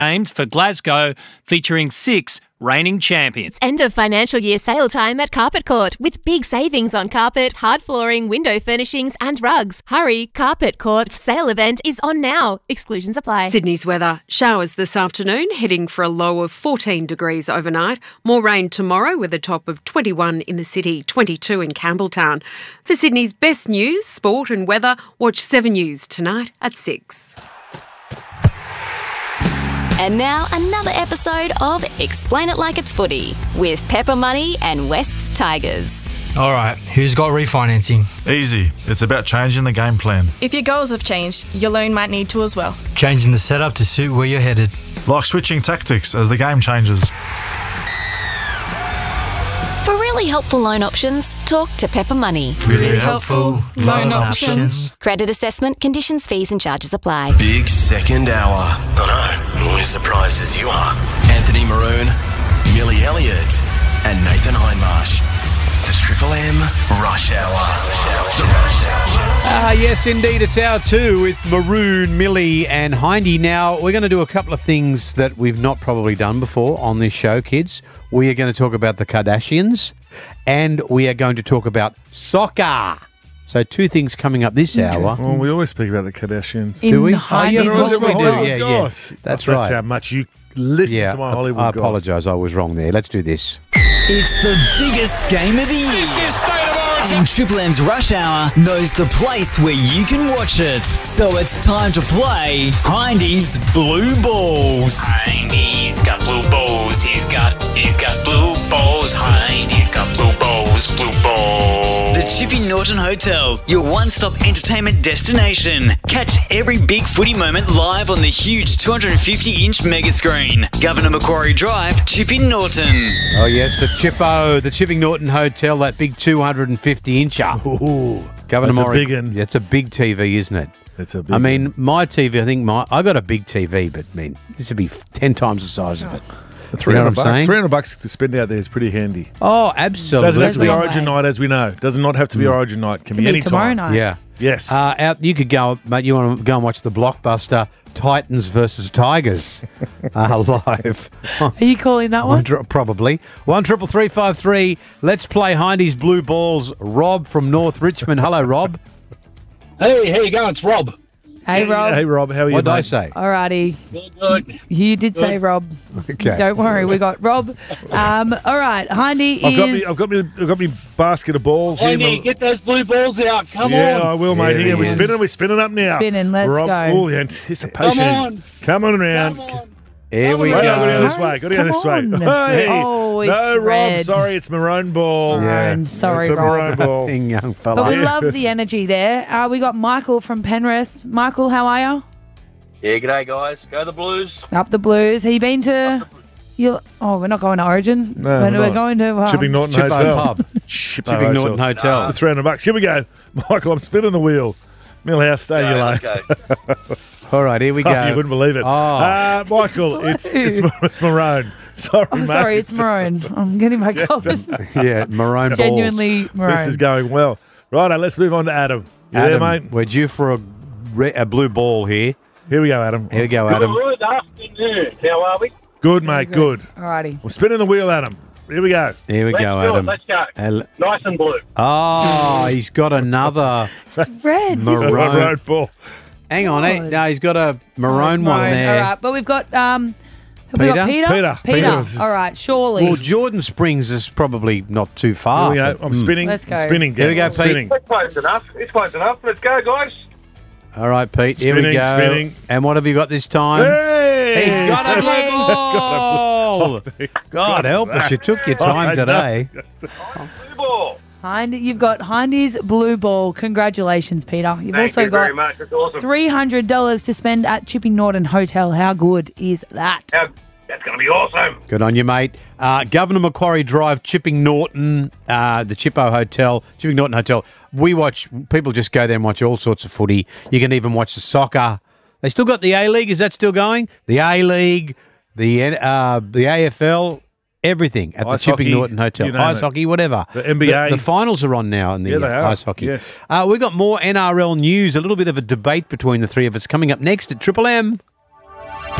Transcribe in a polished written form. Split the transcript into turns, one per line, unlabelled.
named for Glasgow, featuring 6 reigning champions.
End of financial year sale time at Carpet Court with big savings on carpet, hard flooring, window furnishings and rugs. Hurry, Carpet Court's sale event is on now. Exclusions apply.
Sydney's weather. Showers this afternoon, heading for a low of 14 degrees overnight. More rain tomorrow with a top of 21 in the city, 22 in Campbelltown. For Sydney's best news, sport and weather, watch 7 News tonight at 6.
And now another episode of Explain It Like It's Footy with Pepper Money and West's Tigers.
All right, who's got refinancing?
Easy. It's about changing the game plan.
If your goals have changed, your loan might need to as well.
Changing the setup to suit where you're headed.
Like switching tactics as the game changes.
For really helpful loan options, talk to Pepper Money.
Really helpful loan options.
Credit assessment, conditions, fees and charges apply.
Big second hour. I know, we're surprised as you are. Anthony Maroon, Millie Elliott and Nathan Hindmarsh. The Triple M Rush Hour. The Rush Hour.
Yes, indeed, it's hour 2 with Maroon, Millie and Hindy. Now, we're going to do a couple of things that we've not probably done before on this show, kids. We are going to talk about the Kardashians and we are going to talk about soccer. So 2 things coming up this hour.
Well, we always speak about the Kardashians.
Do we?
Hindy's
of course we do.
Oh,
Yeah,
gosh.
That's
That's
right.
how much you listen to my Hollywood
I
goss.
apologise. I was wrong there. Let's do this.
It's the biggest game of the year. This is State of Origin. And Triple M's Rush Hour knows the place where you can watch it. So it's time to play Hindy's Blue Balls.
Hindy's got blue balls. He's got blue balls. Hindy's got blue balls. Blue balls.
The Chippy Norton Hotel, your one-stop entertainment destination. Catch every big footy moment live on the huge 250-inch mega screen. Governor Macquarie Drive, Chippy Norton.
Oh, yes, the Chipping Norton Hotel, that big 250-incher.
Ooh,
Governor
that's a
Maury,
big one.
It's a big TV, isn't it?
It's a big
I mean, my TV, I got a big TV, but, this would be 10 times the size of it. You know what I'm saying?
$300 to spend out there is pretty handy.
Oh, absolutely.
Doesn't have to be Origin night, as we know. Does not have to be Origin night. Can be any
tomorrow
time.
night.
Yeah.
Yes.
You could go, mate, you want to go and watch the blockbuster Titans versus Tigers live.
Are you calling that one?
Probably. 133353. Let's play Hindy's Blue Balls. Rob from North Richmond. Hello, Rob.
Hey, how you going? It's Rob.
Hey, Rob.
Hey, Rob. How are you,
What did I
mate?
say?
Alrighty.
Good.
You did say Rob.
Okay.
Don't worry, we got Rob. All right, Hindy
I've got me basket of balls here.
Hindy, get those blue balls out. Come
Yeah,
on.
I will, mate.
There
Here,
he
we're
is.
spinning up now.
Spinning, let's
Rob,
go.
Oh, the anticipation.
Come on.
Come on around.
Come on.
Here we
Right, Go
go.
this way. Got to go this way.
Come
Hey.
Oh, it's
no, Rob.
red.
Sorry, it's maroon ball.
Maroon, sorry,
it's a
Rob.
maroon ball.
Thing, young
But
fella.
we love the energy there. We got Michael from Penrith. Michael, how are you?
Yeah, g'day, guys. Go the Blues.
Up the Blues. Have you been to... we're not going to Origin.
No,
but
we're
we're
not.
going to...
Chipping Norton
Chippo
Hotel.
Pub. Chipping Norton Hotel.
For $300. Here we go. Michael, I'm spinning the wheel. Millhouse, stay your lane.
Let's go.
All right, here we
Oh,
go.
you wouldn't believe it.
Oh.
Michael, it's maroon. Sorry,
Oh,
mate.
sorry, it's maroon. I'm getting my colours
Yeah, maroon balls.
genuinely maroon.
This is going well. Righto, let's move on to Adam. You there,
Adam,
mate?
we're due for a blue ball here.
Here we go, Adam.
Here we go, Adam.
Good afternoon. How are we?
Good, mate, good.
Alrighty.
We're spinning the wheel, Adam. Here we go.
Here we
Let's
go,
do
Adam.
it. Let's go.
Al-
Nice and blue.
Oh, he's got another
Red.
maroon.
Maroon ball.
Hang on, no, he's got a maroon one
Maroon.
there.
All right, but we've got... we got
Peter?
Peter.
This is-
All right, surely.
Well, Jordan Springs is probably not too
Here
far.
we go. I'm spinning.
Let's go.
I'm spinning.
Here we go,
I'm
Pete.
spinning.
It's close enough. It's close enough. Let's go, guys.
All right, Pete. Here we
Spinning,
go.
spinning.
And what have you got this time?
Hey!
He's got a blue
Hey.
ball. God help us, you took your time
I know.
today.
Blue ball.
You've got Hindy's Blue Ball. Congratulations, Peter. You've
Thank
also
you very
got
much. It's awesome.
$300 to spend at Chipping Norton Hotel. How good is that?
That's going to be awesome.
Good on you, mate. Governor Macquarie Drive, Chipping Norton, the Chippo Hotel, Chipping Norton Hotel. People just go there and watch all sorts of footy. You can even watch the soccer. They still got the A-League. Is that still going? The A-League, the AFL, everything at the
Ice
Chipping
hockey,
Norton Hotel.
you name
Ice
it.
hockey, whatever.
The NBA.
The finals are on now in the
Yeah, they are.
ice hockey.
Yes.
We've got more NRL news, a little bit of a debate between the three of us coming up next at Triple M.